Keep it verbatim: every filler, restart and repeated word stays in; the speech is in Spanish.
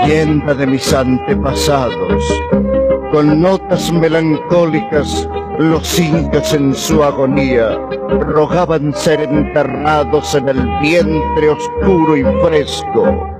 leyenda de mis antepasados. Con notas melancólicas, los incas en su agonía rogaban ser enterrados en el vientre oscuro y fresco